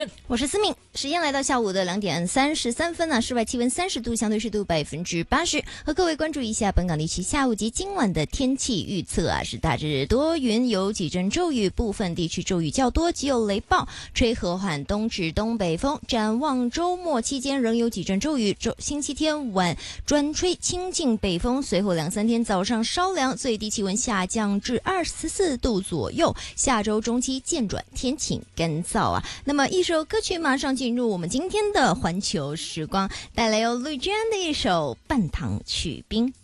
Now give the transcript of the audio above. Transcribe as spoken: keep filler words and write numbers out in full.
我是思敏，时间来到下午的两点三十三分呢，室外气温三十度，相对湿度百分之八十。和各位关注一下本港地区下午及今晚的天气预测啊，是大致多云，有几阵骤雨，部分地区骤雨较多，极有雷暴，吹和缓东至东北风。展望周末期间仍有几阵骤雨，周星期天晚转吹清劲北风，随后两三天早上稍凉，最低气温下降至二十四度左右。下周中期渐转天晴干燥啊。那么一首歌曲马上进入我们今天的环球时光，带来由绿娟的一首《半糖去冰》。